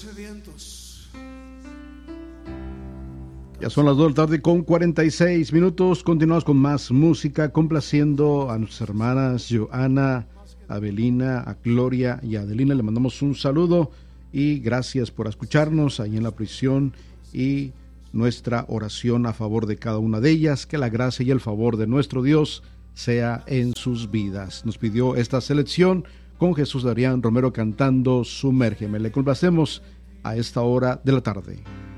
Sedientos. Ya son las 2 de la tarde con 46 minutos. Continuamos con más música, complaciendo a nuestras hermanas Joana, Abelina, a Gloria y a Adelina. Le mandamos un saludo y gracias por escucharnos ahí en la prisión, y nuestra oración a favor de cada una de ellas. Que la gracia y el favor de nuestro Dios sea en sus vidas. Nos pidió esta selección con Jesús Adrián Romero cantando Sumérgeme. Le complacemos a esta hora de la tarde.